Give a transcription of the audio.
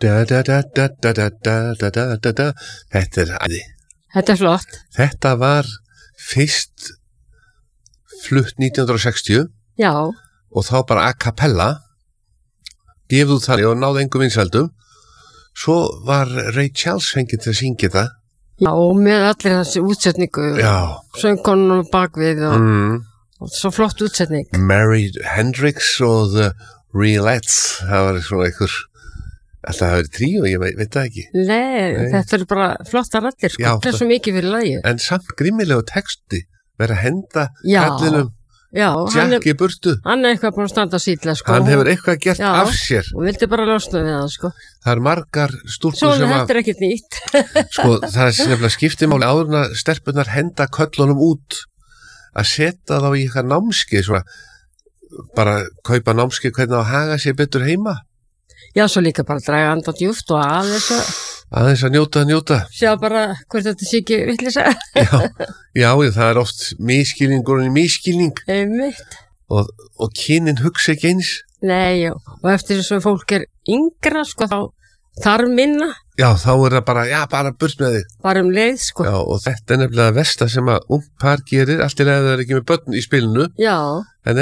Þetta er æði. Þetta er flott. Þetta var fyrst flutt 1960 Já, og þá bara a cappella gefið út þannig og náði engum vinsældum. Svo var Ray Charles fengið til að syngja það. já, og með allir þessi útsetningu, Já. söngkonunum bakvið og svo flott útsetning. Mary Hendrix og The Realettes, það var svona einhver, alltaf það verið tríó, ég veit það ekki. Nei, þetta er bara flottar allir, sko. Já, Það er svo mikið fyrir lagi. En samt grimmilegu texti, verið að henda Já. kallinum, Já, Jack í burtu. hann er eitthvað búin að standa síðlega, sko. Hann hefur eitthvað gert Já. af sér. Og vildi bara losna við hann, sko. Það er margar stúlkur Svona, sem þetta er ekkert nýtt. sko, það er nefnilega skiptir máli áður en að stelpunar henda köllunum út að setja þá í eitthvað námskeið, svona bara kaupa námskeið hvernig á að haga sér betur heima, Já, svo líka bara draga andan djúpt og aðeins aðeins að njóta. sjá bara hvort þetta sé ekki vitleysa. Já, það er oft misskilningurinn í misskilning Einmitt. og kynin hugsa ekki eins. Nei, já. Og eftir þess að fólk er yngra, sko, þá þarf minna, Já, þá er það bara burt með þig. bara leið, sko. Já, og þetta er nefnilega versta sem að ungt par gerir, allt í lagi ef það er ekki með börn í spilinu. Já. En